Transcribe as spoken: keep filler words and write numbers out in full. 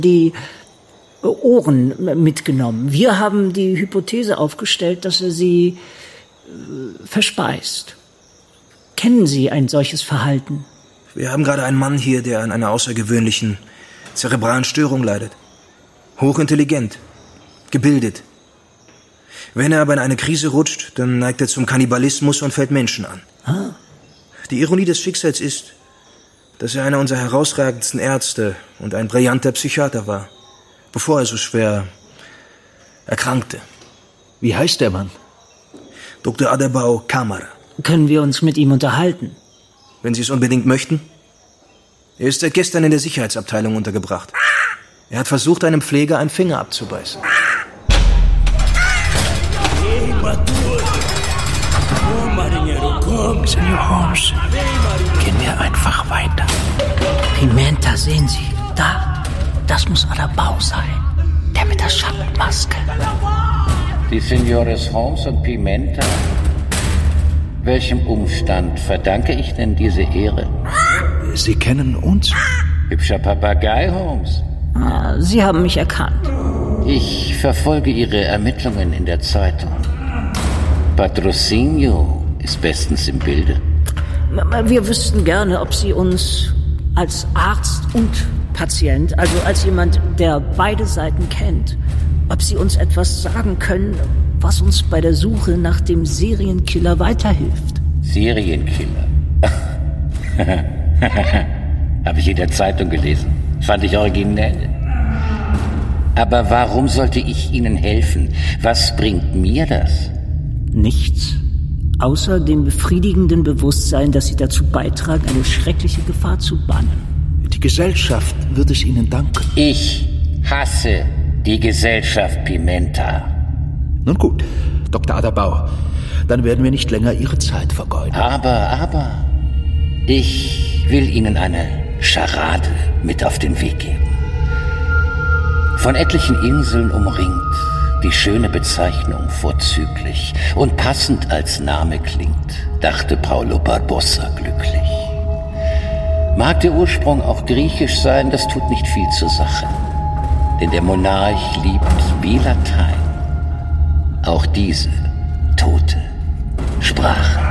die Ohren mitgenommen. Wir haben die Hypothese aufgestellt, dass er sie äh, verspeist. Kennen Sie ein solches Verhalten? Wir haben gerade einen Mann hier, der an einer außergewöhnlichen zerebralen Störung leidet. Hochintelligent, gebildet. Wenn er aber in eine Krise rutscht, dann neigt er zum Kannibalismus und fällt Menschen an. Ah. Die Ironie des Schicksals ist, dass er einer unserer herausragendsten Ärzte und ein brillanter Psychiater war, bevor er so schwer erkrankte. Wie heißt der Mann? Doktor Aderbao Kamara. Können wir uns mit ihm unterhalten? Wenn Sie es unbedingt möchten. Er ist seit gestern in der Sicherheitsabteilung untergebracht. Er hat versucht, einem Pfleger einen Finger abzubeißen. Senor Holmes, gehen wir einfach weiter. Pimenta, sehen Sie, da. Das muss Aderbao sein. Der mit der Schattenmaske. Die Senores Holmes und Pimenta? Welchem Umstand verdanke ich denn diese Ehre? Sie kennen uns? Hübscher Papagei, Holmes. Ah, Sie haben mich erkannt. Ich verfolge Ihre Ermittlungen in der Zeitung. Patrocinio ist bestens im Bilde. Wir wüssten gerne, ob Sie uns als Arzt und Patient, also als jemand, der beide Seiten kennt, ob Sie uns etwas sagen können, was uns bei der Suche nach dem Serienkiller weiterhilft. Serienkiller? Habe ich in der Zeitung gelesen. Fand ich originell. Aber warum sollte ich Ihnen helfen? Was bringt mir das? Nichts. Außer dem befriedigenden Bewusstsein, dass Sie dazu beitragen, eine schreckliche Gefahr zu bannen. Die Gesellschaft wird es Ihnen danken. Ich hasse die Gesellschaft Pimenta. Nun gut, Doktor Aderbao, dann werden wir nicht länger Ihre Zeit vergeuden. Aber, aber, ich will Ihnen eine Scharade mit auf den Weg geben. Von etlichen Inseln umringt, die schöne Bezeichnung vorzüglich und passend als Name klingt, dachte Paulo Barbossa glücklich. Mag der Ursprung auch griechisch sein, das tut nicht viel zur Sache. Denn der Monarch liebt wie Latein auch diese tote Sprache.